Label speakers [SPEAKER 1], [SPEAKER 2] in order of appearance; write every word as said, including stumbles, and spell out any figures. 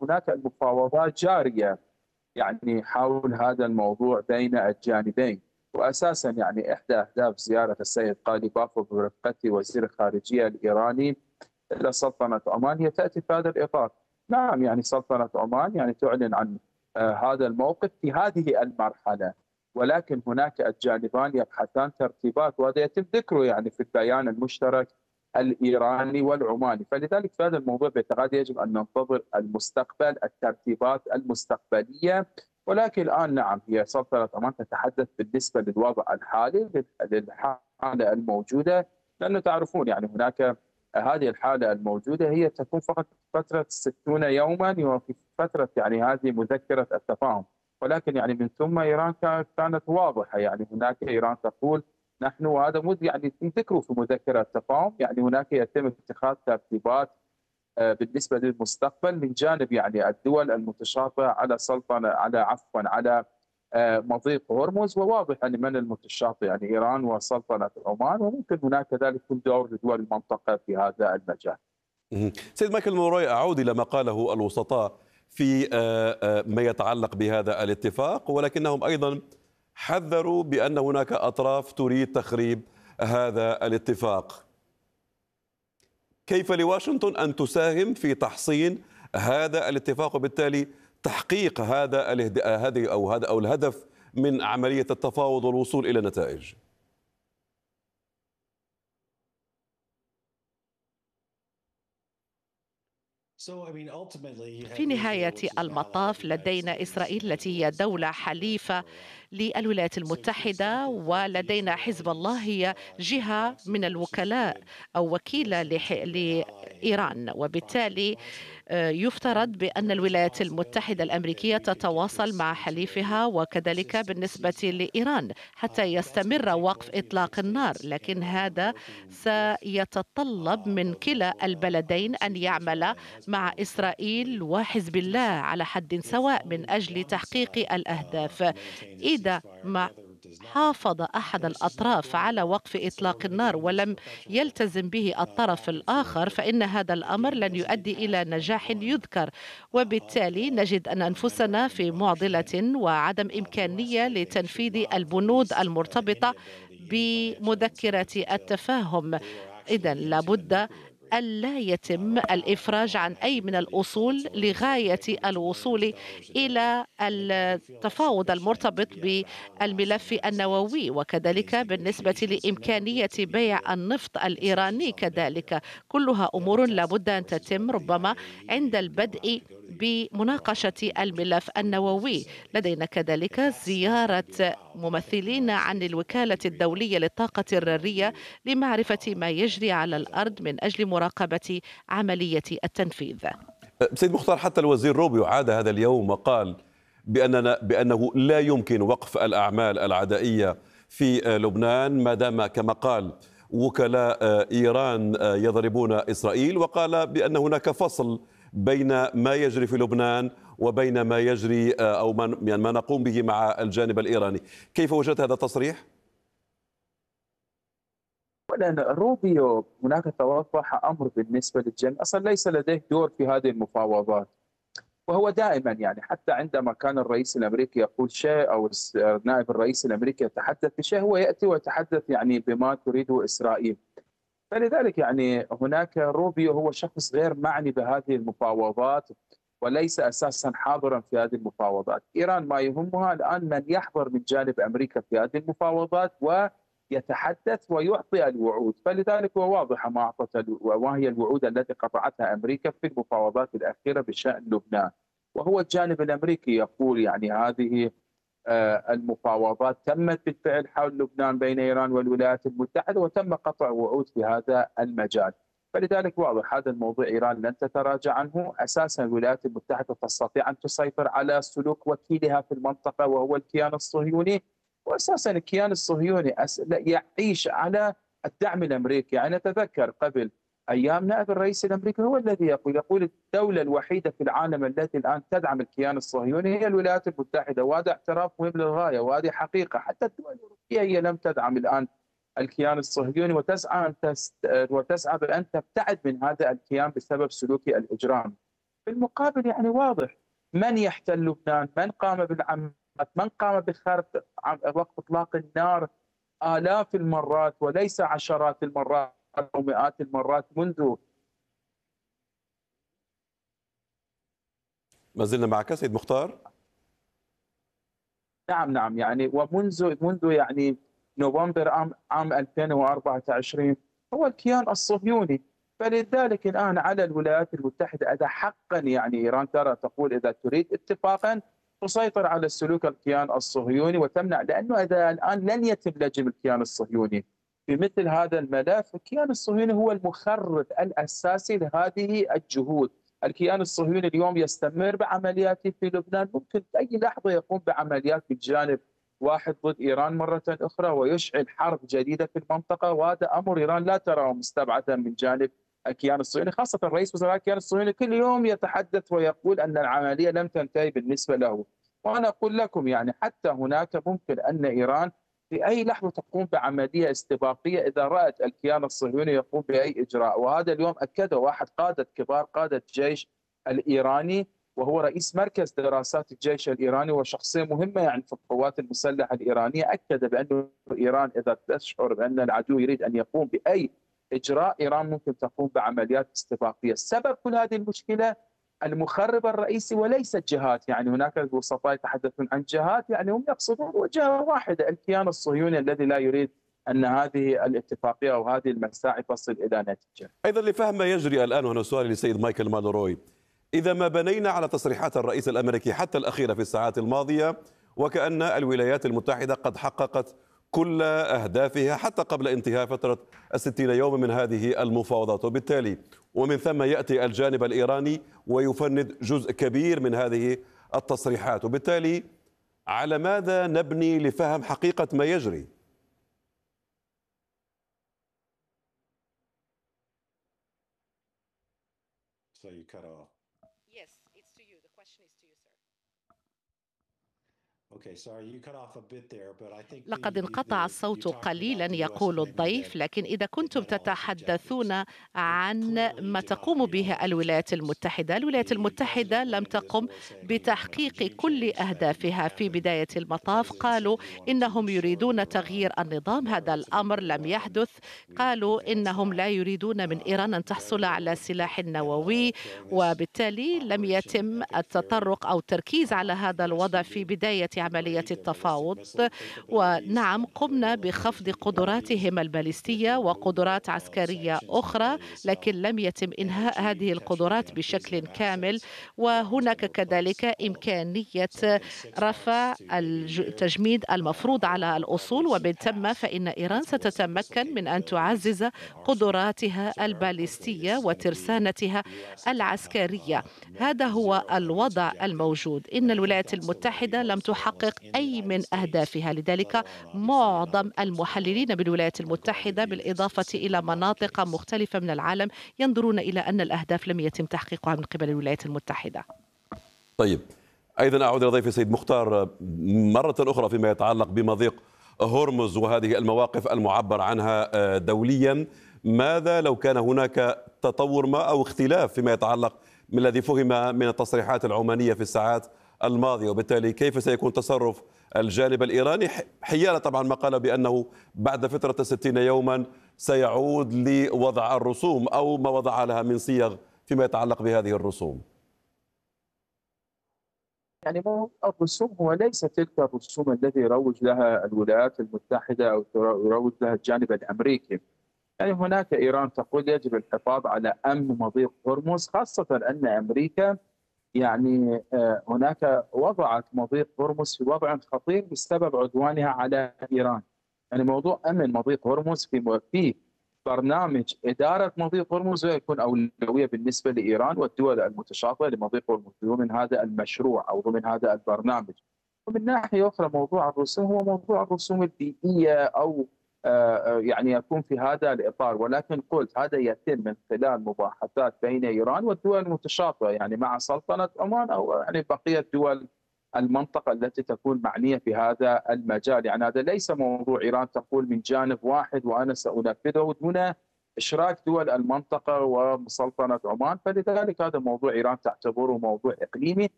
[SPEAKER 1] هناك المفاوضات جارية يعني حول هذا الموضوع بين الجانبين. وأساسا يعني إحدى أهداف زيارة السيد قاليباف برفقته وزير الخارجية الإيراني إلى سلطنة عمان هي تأتي في هذا الإطار. نعم يعني سلطنة عمان يعني تعلن عن آه، هذا الموقف في هذه المرحلة، ولكن هناك الجانبان يبحثان ترتيبات، وهذا يتم ذكره يعني في البيان المشترك الإيراني والعماني. فلذلك في هذا الموضوع باعتقادي يجب أن ننتظر المستقبل، الترتيبات المستقبلية. ولكن الآن نعم هي سلطنة عمان تتحدث بالنسبة للوضع الحالي، للحالة الموجودة، لأنه تعرفون يعني هناك هذه الحالة الموجودة هي تكون فقط فترة ستون يوما، وفي فترة يعني هذه مذكرة التفاهم. ولكن يعني من ثم إيران كانت واضحة، يعني هناك إيران تقول نحن، وهذا مد يعني ذكروا في مذكرة التفاهم، يعني هناك يتم اتخاذ ترتيبات آه، بالنسبة للمستقبل من جانب يعني الدول المتشاطئة على سلطنة على عفوا على آه، مضيق هرمز، وواضح أن من المتشاطئ يعني إيران وسلطنة عمان، وممكن هناك كذلك يكون دور لدول المنطقة في هذا المجال.
[SPEAKER 2] مهم. سيد مايكل موراي، أعود إلى ما قاله الوسطاء في آه، آه، ما يتعلق بهذا الاتفاق، ولكنهم أيضا حذروا بأن هناك أطراف تريد تخريب هذا الاتفاق. كيف لواشنطن أن تساهم في تحصين هذا الاتفاق وبالتالي تحقيق هذا الاهد- هذه أو هذا أو الهدف من عملية التفاوض والوصول إلى نتائج؟
[SPEAKER 3] في نهاية المطاف لدينا إسرائيل التي هي دولة حليفة للولايات المتحدة، ولدينا حزب الله هي جهة من الوكلاء أو وكيلة لح- لإيران، وبالتالي يفترض بأن الولايات المتحدة الأمريكية تتواصل مع حليفها وكذلك بالنسبة لإيران حتى يستمر وقف إطلاق النار. لكن هذا سيتطلب من كلا البلدين أن يعمل مع إسرائيل وحزب الله على حد سواء من أجل تحقيق الأهداف. إذا ما حافظ أحد الأطراف على وقف إطلاق النار ولم يلتزم به الطرف الآخر، فإن هذا الأمر لن يؤدي إلى نجاح يذكر، وبالتالي نجد أن أنفسنا في معضلة وعدم إمكانية لتنفيذ البنود المرتبطة بمذكرة التفاهم. إذن لابد ألا يتم الإفراج عن أي من الأصول لغاية الوصول إلى التفاوض المرتبط بالملف النووي، وكذلك بالنسبة لإمكانية بيع النفط الإيراني كذلك. كلها أمور لابد أن تتم ربما عند البدء بمناقشة الملف النووي. لدينا كذلك زيارة ممثلين عن الوكالة الدولية للطاقة الذرية لمعرفة ما يجري على الأرض من أجل مراقبة عملية التنفيذ.
[SPEAKER 2] سيد مختار، حتى الوزير روبيو عاد هذا اليوم وقال بأننا بأنه لا يمكن وقف الأعمال العدائية في لبنان ما دام كما قال وكلاء إيران يضربون إسرائيل، وقال بأن هناك فصل بين ما يجري في لبنان وبين ما يجري أو ما يعني ما نقوم به مع الجانب الإيراني. كيف وجدت هذا التصريح؟
[SPEAKER 1] ولأن روبيو هناك توضح أمر بالنسبة للجميع، أصلا ليس لديه دور في هذه المفاوضات، وهو دائما يعني حتى عندما كان الرئيس الأمريكي يقول شيء أو نائب الرئيس الأمريكي يتحدث بشيء، هو يأتي ويتحدث يعني بما تريده إسرائيل. فلذلك يعني هناك روبيو هو شخص غير معني بهذه المفاوضات، وليس أساسا حاضرا في هذه المفاوضات. إيران ما يهمها الآن من يحضر من جانب أمريكا في هذه المفاوضات ويتحدث ويعطي الوعود. فلذلك هو واضح ما أعطت وما هي الوعود التي قطعتها أمريكا في المفاوضات الأخيرة بشأن لبنان. وهو الجانب الأمريكي يقول يعني هذه آه، المفاوضات تمت بالفعل حول لبنان بين إيران والولايات المتحدة، وتم قطع وعود في هذا المجال. فلذلك واضح هذا الموضوع إيران لن تتراجع عنه. أساسا الولايات المتحدة تستطيع أن تسيطر على سلوك وكيلها في المنطقة وهو الكيان الصهيوني، وأساسا الكيان الصهيوني يعيش على الدعم الأمريكي. يعني نتذكر قبل أيام نائب الرئيس الأمريكي هو الذي يقول يقول الدولة الوحيدة في العالم التي الآن تدعم الكيان الصهيوني هي الولايات المتحدة، وهذا اعتراف مهم للغاية، وهذه حقيقة. حتى الدول الأوروبية هي لم تدعم الآن الكيان الصهيوني، وتسعى أن تست... وتسعى بأن تبتعد من هذا الكيان بسبب سلوك الإجرام. بالمقابل يعني واضح من يحتل لبنان، من قام بالعمليات، من قام بخرق وقف اطلاق النار آلاف المرات وليس عشرات المرات أو مئات المرات منذ.
[SPEAKER 2] ما زلنا معك سيد مختار.
[SPEAKER 1] نعم نعم يعني ومنذ منذ يعني نوفمبر عام عام ألفين وأربعة عشر هو الكيان الصهيوني. فلذلك الآن على الولايات المتحدة إذا حقا يعني إيران ترى تقول إذا تريد اتفاقا تسيطر على السلوك الكيان الصهيوني وتمنع، لأنه إذا الآن لن يتم لجم الكيان الصهيوني في مثل هذا الملف. الكيان الصهيوني هو المخرب الأساسي لهذه الجهود. الكيان الصهيوني اليوم يستمر بعملياته في لبنان، ممكن في أي لحظة يقوم بعمليات بجانب واحد ضد إيران مرة أخرى ويشعل حرب جديدة في المنطقة، وهذا أمر إيران لا تراه مستبعدا من جانب الكيان الصهيوني، خاصة رئيس وزراء الكيان الصهيوني كل يوم يتحدث ويقول أن العملية لم تنتهي بالنسبة له. وأنا أقول لكم يعني حتى هناك ممكن أن إيران في أي لحظة تقوم بعملية استباقية إذا رأت الكيان الصهيوني يقوم بأي إجراء، وهذا اليوم أكده واحد قادة كبار قادة الجيش الإيراني وهو رئيس مركز دراسات الجيش الإيراني وشخصية مهمة يعني في القوات المسلحة الإيرانية، أكد بأن إيران إذا تشعر بأن العدو يريد أن يقوم بأي إجراء إيران ممكن تقوم بعمليات استباقية. سبب كل هذه المشكلة المخرب الرئيسي وليس الجهات، يعني هناك وسطاء يتحدثون عن جهات يعني هم يقصدون وجهة واحدة الكيان الصهيوني الذي لا يريد أن هذه الاتفاقية أو هذه المساعي تصل إلى نتيجة.
[SPEAKER 2] أيضا لفهم ما يجري الآن، هنا سؤالي للسيد مايكل مالوروي، إذا ما بنينا على تصريحات الرئيس الأمريكي حتى الأخيرة في الساعات الماضية وكأن الولايات المتحدة قد حققت كل أهدافها حتى قبل انتهاء فترة الستين يوما من هذه المفاوضات، وبالتالي ومن ثم يأتي الجانب الإيراني ويفند جزء كبير من هذه التصريحات، وبالتالي على ماذا نبني لفهم حقيقة ما يجري؟
[SPEAKER 4] So you cut off.
[SPEAKER 3] Yes, it's to you. The question is to you, sir.
[SPEAKER 4] Okay, sorry, you cut off a bit there, but I think
[SPEAKER 3] لقد
[SPEAKER 4] the-
[SPEAKER 3] انقطع
[SPEAKER 4] the-
[SPEAKER 3] الصوت
[SPEAKER 4] you talked
[SPEAKER 3] قليلا
[SPEAKER 4] about the U S
[SPEAKER 3] يقول
[SPEAKER 4] claiming
[SPEAKER 3] الضيف،
[SPEAKER 4] that
[SPEAKER 3] لكن إذا كنتم
[SPEAKER 4] it met all its
[SPEAKER 3] تتحدثون
[SPEAKER 4] objectives.
[SPEAKER 3] عن
[SPEAKER 4] Clearly
[SPEAKER 3] ما
[SPEAKER 4] did not
[SPEAKER 3] تقوم
[SPEAKER 4] meet all
[SPEAKER 3] به
[SPEAKER 4] its
[SPEAKER 3] الولايات
[SPEAKER 4] objectives.
[SPEAKER 3] المتحدة الولايات
[SPEAKER 4] The
[SPEAKER 3] المتحدة
[SPEAKER 4] president
[SPEAKER 3] لم
[SPEAKER 4] went into this
[SPEAKER 3] تقم
[SPEAKER 4] war saying he wanted
[SPEAKER 3] بتحقيق
[SPEAKER 4] regime
[SPEAKER 3] كل
[SPEAKER 4] change. That did not
[SPEAKER 3] أهدافها في
[SPEAKER 4] happen.
[SPEAKER 3] بداية
[SPEAKER 4] The
[SPEAKER 3] المطاف.
[SPEAKER 4] president
[SPEAKER 3] قالوا
[SPEAKER 4] said he wanted to
[SPEAKER 3] إنهم
[SPEAKER 4] restore
[SPEAKER 3] يريدون
[SPEAKER 4] Iran.
[SPEAKER 3] تغيير النظام،
[SPEAKER 4] Now
[SPEAKER 3] هذا
[SPEAKER 4] it's a
[SPEAKER 3] الأمر
[SPEAKER 4] nuclear
[SPEAKER 3] لم
[SPEAKER 4] weapon.
[SPEAKER 3] يحدث.
[SPEAKER 4] We
[SPEAKER 3] قالوا
[SPEAKER 4] advanced
[SPEAKER 3] إنهم
[SPEAKER 4] that.
[SPEAKER 3] لا يريدون من إيران أن تحصل على سلاح نووي،
[SPEAKER 4] during this
[SPEAKER 3] وبالتالي لم
[SPEAKER 4] operation
[SPEAKER 3] يتم
[SPEAKER 4] Epic Fury,
[SPEAKER 3] التطرق أو التركيز على
[SPEAKER 4] uh,
[SPEAKER 3] هذا
[SPEAKER 4] yes,
[SPEAKER 3] الوضع
[SPEAKER 4] we
[SPEAKER 3] في
[SPEAKER 4] did
[SPEAKER 3] بداية عملية
[SPEAKER 4] degrade their ballistic
[SPEAKER 3] التفاوض.
[SPEAKER 4] missile capabilities
[SPEAKER 3] ونعم
[SPEAKER 4] and other
[SPEAKER 3] قمنا
[SPEAKER 4] military
[SPEAKER 3] بخفض
[SPEAKER 4] capabilities
[SPEAKER 3] قدراتهم
[SPEAKER 4] with the
[SPEAKER 3] الباليستية
[SPEAKER 4] removal
[SPEAKER 3] وقدرات
[SPEAKER 4] of
[SPEAKER 3] عسكرية
[SPEAKER 4] sanctions on
[SPEAKER 3] أخرى،
[SPEAKER 4] Iran
[SPEAKER 3] لكن
[SPEAKER 4] itself
[SPEAKER 3] لم يتم
[SPEAKER 4] and
[SPEAKER 3] إنهاء
[SPEAKER 4] to
[SPEAKER 3] هذه
[SPEAKER 4] potentially
[SPEAKER 3] القدرات
[SPEAKER 4] unfreeze
[SPEAKER 3] بشكل
[SPEAKER 4] them
[SPEAKER 3] كامل.
[SPEAKER 4] assets that
[SPEAKER 3] وهناك
[SPEAKER 4] was going to
[SPEAKER 3] كذلك
[SPEAKER 4] replace all of them.
[SPEAKER 3] إمكانية
[SPEAKER 4] So within six
[SPEAKER 3] رفع
[SPEAKER 4] months to maybe a year,
[SPEAKER 3] التجميد المفروض
[SPEAKER 4] uh,
[SPEAKER 3] على
[SPEAKER 4] Iran will
[SPEAKER 3] الأصول،
[SPEAKER 4] probably
[SPEAKER 3] ومن ثم
[SPEAKER 4] surpass
[SPEAKER 3] فإن إيران
[SPEAKER 4] its ballistic missile
[SPEAKER 3] ستتمكن من أن
[SPEAKER 4] capabilities
[SPEAKER 3] تعزز
[SPEAKER 4] and arsenal.
[SPEAKER 3] قدراتها
[SPEAKER 4] So very quickly,
[SPEAKER 3] الباليستية
[SPEAKER 4] this is going to be
[SPEAKER 3] وترسانتها
[SPEAKER 4] the U S is going to have
[SPEAKER 3] العسكرية.
[SPEAKER 4] uh,
[SPEAKER 3] هذا
[SPEAKER 4] met
[SPEAKER 3] هو
[SPEAKER 4] zero of its
[SPEAKER 3] الوضع
[SPEAKER 4] objectives.
[SPEAKER 3] الموجود. إن
[SPEAKER 4] And I think
[SPEAKER 3] الولايات
[SPEAKER 4] that's the way
[SPEAKER 3] المتحدة لم
[SPEAKER 4] most
[SPEAKER 3] تحقق
[SPEAKER 4] analysts in the
[SPEAKER 3] أي
[SPEAKER 4] United
[SPEAKER 3] من
[SPEAKER 4] States,
[SPEAKER 3] أهدافها،
[SPEAKER 4] let
[SPEAKER 3] لذلك
[SPEAKER 4] alone obviously in
[SPEAKER 3] معظم
[SPEAKER 4] other parts of the world,
[SPEAKER 3] المحللين بالولايات
[SPEAKER 4] are going to
[SPEAKER 3] المتحدة
[SPEAKER 4] view this as
[SPEAKER 3] بالإضافة
[SPEAKER 4] simply
[SPEAKER 3] إلى
[SPEAKER 4] not the
[SPEAKER 3] مناطق
[SPEAKER 4] case.
[SPEAKER 3] مختلفة من العالم ينظرون إلى أن الأهداف لم يتم تحقيقها من قبل الولايات المتحدة.
[SPEAKER 2] طيب، أيضا أعود إلى ضيفي سيد مختار مرة أخرى فيما يتعلق بمضيق هرمز وهذه المواقف المعبر عنها دوليا. ماذا لو كان هناك تطور ما أو اختلاف فيما يتعلق من الذي فهم من التصريحات العمانية في الساعات الماضية، وبالتالي كيف سيكون تصرف الجانب الإيراني حيال طبعا ما قال بأنه بعد فترة ستين يوما سيعود لوضع الرسوم أو ما وضع لها من صيغ فيما يتعلق بهذه الرسوم؟
[SPEAKER 1] يعني الرسوم هو ليس تلك الرسوم التي يروج لها الولايات المتحدة أو يروج لها الجانب الأمريكي. يعني هناك إيران تقول يجب الحفاظ على أمن مضيق هرمز، خاصة أن أمريكا يعني هناك وضعت مضيق هرمز في وضع خطير بسبب عدوانها على إيران. يعني موضوع أمن مضيق هرمز في في برنامج إدارة مضيق هرمز يكون أولوية بالنسبة لإيران والدول المتشاطئة لمضيق هرمز ضمن هذا المشروع أو ضمن هذا البرنامج. ومن ناحية أخرى موضوع الرسوم هو موضوع الرسوم البيئية أو يعني يكون في هذا الإطار، ولكن قلت هذا يتم من خلال مباحثات بين إيران والدول المتشاطئة يعني مع سلطنة عمان أو يعني بقية دول المنطقة التي تكون معنية في هذا المجال. يعني هذا ليس موضوع إيران تقول من جانب واحد وأنا سأنفذه دون إشراك دول المنطقة وسلطنة عمان، فلذلك هذا موضوع إيران تعتبره موضوع إقليمي